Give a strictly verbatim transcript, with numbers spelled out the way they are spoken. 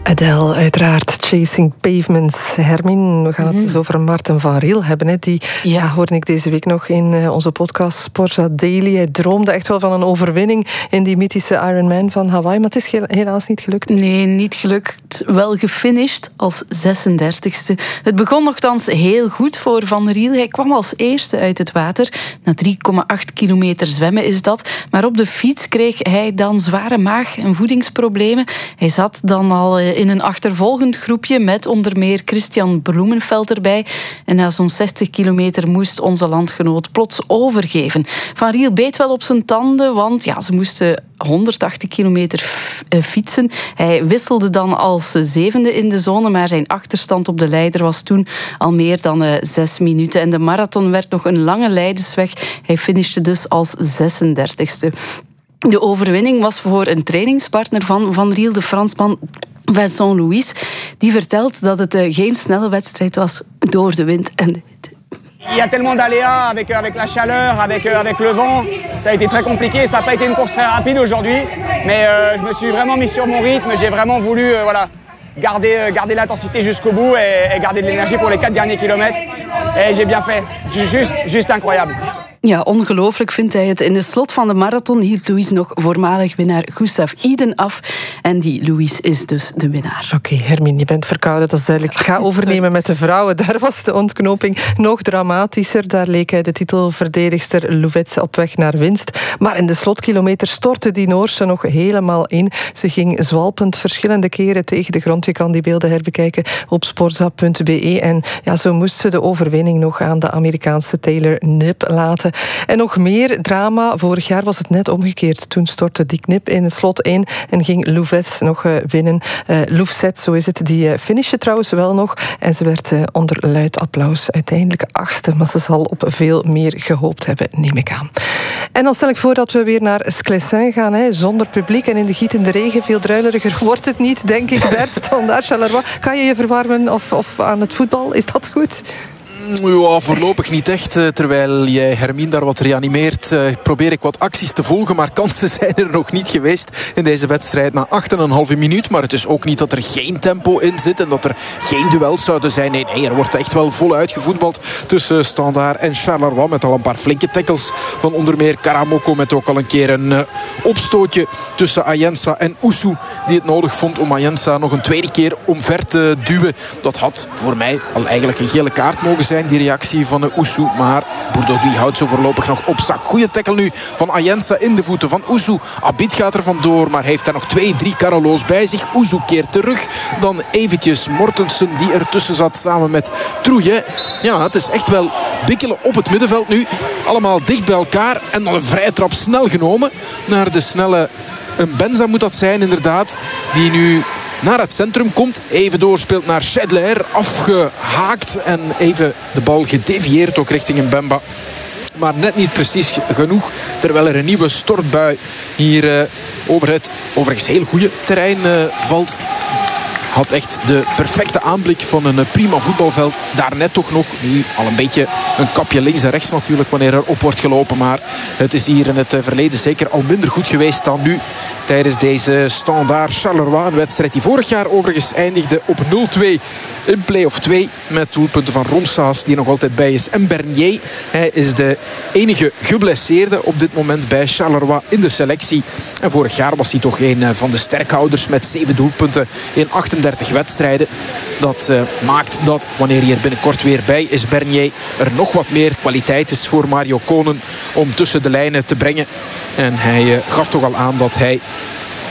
Adele, uiteraard. Chasing Pavements. Hermine, we gaan het eens over Maarten van Riel hebben. Hè. Die ja. hoorde ik deze week nog in uh, onze podcast Sporza Daily. Hij droomde echt wel van een overwinning in die mythische Ironman van Hawaii. Maar het is helaas niet gelukt. Nee, niet gelukt. Wel gefinished als zesendertigste. Het begon nogthans heel goed voor Van Riel. Hij kwam als eerste uit het water. Na drie komma acht kilometer zwemmen is dat. Maar op de fiets kreeg hij dan zware maag- en voedingsproblemen. Hij zat dan al in een achtervolgend groepje met onder meer Christian Bloemenfeld erbij. En na zo'n zestig kilometer moest onze landgenoot plots overgeven. Van Riel beet wel op zijn tanden, want ja, ze moesten honderdtachtig kilometer fietsen. Hij wisselde dan als zevende in de zone, maar zijn achterstand op de leider was toen al meer dan uh, zes minuten. En de marathon werd nog een lange lijdensweg. Hij finishte dus als zesendertigste. De overwinning was voor een trainingspartner van Van Riel, de Fransman Vincent Louis. Die vertelt dat het uh, geen snelle wedstrijd was door de wind en de hitte. Il y a tellement d'aléas avec, avec la chaleur, avec, avec le vent. Ça a été très compliqué. Ça n'a pas été une course très rapide aujourd'hui. Mais euh, je me suis vraiment mis sur mon rythme. J'ai vraiment voulu euh, voilà, garder, euh, garder l'intensité jusqu'au bout et, et garder de l'énergie pour les quatre derniers kilomètres. Et j'ai bien fait. Juste, juste incroyable. Ja, ongelooflijk vindt hij het. In de slot van de marathon hield Louis nog voormalig winnaar Gustav Iden af. En die Louis is dus de winnaar. Oké, okay, Hermine, je bent verkouden, dat is duidelijk. Ik ga overnemen met de vrouwen. Daar was de ontknoping nog dramatischer. Daar leek hij de titelverdedigster Louvette op weg naar winst. Maar in de slotkilometer stortte die Noorse nog helemaal in. Ze ging zwalpend verschillende keren tegen de grond. Je kan die beelden herbekijken op sportza punt be. En ja, zo moest ze de overwinning nog aan de Amerikaanse Taylor Knipp laten. En nog meer drama. Vorig jaar was het net omgekeerd. Toen stortte die Knipp in het slot in en ging Louvette nog uh, winnen. Uh, Louvette, zo is het. Die uh, finishte trouwens wel nog. En ze werd uh, onder luid applaus uiteindelijk achtste. Maar ze zal op veel meer gehoopt hebben, neem ik aan. En dan stel ik voor dat we weer naar Sclessin gaan. Hè, zonder publiek en in de gietende regen. Veel druileriger wordt het niet, denk ik, Bert. Standaard Charleroi. Kan je je verwarmen of, of aan het voetbal? Is dat goed? Ja, voorlopig niet echt. Terwijl jij Hermine daar wat reanimeert, probeer ik wat acties te volgen. Maar kansen zijn er nog niet geweest in deze wedstrijd na acht en een halve minuut. Maar het is ook niet dat er geen tempo in zit en dat er geen duels zouden zijn. Nee, nee, er wordt echt wel voluit gevoetbald tussen Standaard en Charleroi. Met al een paar flinke tackles van onder meer Karamoko. Met ook al een keer een uh, opstootje tussen Ayensa en Oussou. Die het nodig vond om Ayensa nog een tweede keer omver te duwen. Dat had voor mij al eigenlijk een gele kaart mogen zijn. Die reactie van de Oussou. Maar Bourdouis houdt zo voorlopig nog op zak. Goeie tackle nu van Ayensa in de voeten van Oussou. Abid gaat er vandoor, maar heeft daar nog twee, drie Carolo's bij zich. Oussou keert terug. Dan eventjes Mortensen die ertussen zat samen met Trouillet. Ja, het is echt wel bikkelen op het middenveld nu. Allemaal dicht bij elkaar. En dan een vrije trap snel genomen naar de snelle... Een Benza moet dat zijn, inderdaad. Die nu naar het centrum komt. Even doorspeelt naar Schedler. Afgehaakt. En even de bal gedevieerd ook richting een Bemba. Maar net niet precies genoeg. Terwijl er een nieuwe stortbui hier uh, over het overigens heel goede terrein uh, valt. Had echt de perfecte aanblik van een prima voetbalveld. Daarnet toch nog, nu al een beetje een kapje links en rechts natuurlijk wanneer er op wordt gelopen. Maar het is hier in het verleden zeker al minder goed geweest dan nu. Tijdens deze Standaard Charleroi. Een wedstrijd die vorig jaar overigens eindigde op nul twee in play-off twee. Met doelpunten van Ronsaas die nog altijd bij is. En Bernier. Hij is de enige geblesseerde op dit moment bij Charleroi in de selectie. En vorig jaar was hij toch een van de sterkhouders met zeven doelpunten in achtendertig wedstrijden. Dat uh, maakt dat wanneer hij er binnenkort weer bij is, Bernier, er nog wat meer kwaliteit is voor Mario Konen om tussen de lijnen te brengen. En hij uh, gaf toch al aan dat hij